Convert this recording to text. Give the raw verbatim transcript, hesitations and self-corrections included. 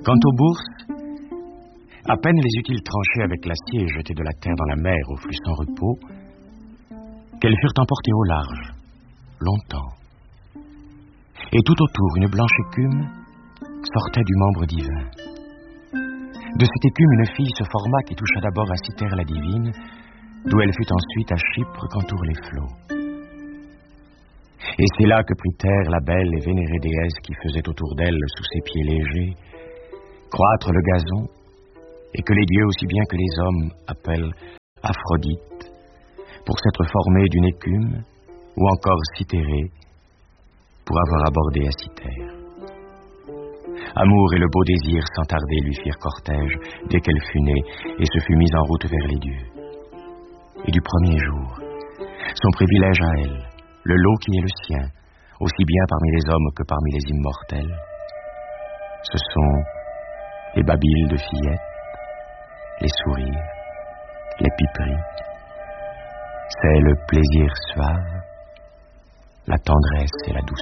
Quant aux bourses, à peine les eut-il tranchées avec l'acier et jetées de la terre dans la mer au flux sans repos, qu'elles furent emportées au large, longtemps. Et tout autour, une blanche écume sortait du membre divin. De cette écume, une fille se forma qui toucha d'abord à Cythère la divine, d'où elle fut ensuite à Chypre qu'entourent les flots. Et c'est là que prit terre la belle et vénérée déesse qui faisait autour d'elle, sous ses pieds légers, croître le gazon, et que les dieux aussi bien que les hommes appellent Aphrodite, pour s'être formée d'une écume, ou encore Cythérée, pour avoir abordé à Cythère. Amour et le beau désir sans tarder lui firent cortège dès qu'elle fut née et se fut mise en route vers les dieux. Et du premier jour, son privilège à elle, le lot qui est le sien, aussi bien parmi les hommes que parmi les immortels, ce sont les babiles de fillettes, les sourires, les piperies. C'est le plaisir suave, la tendresse et la douceur.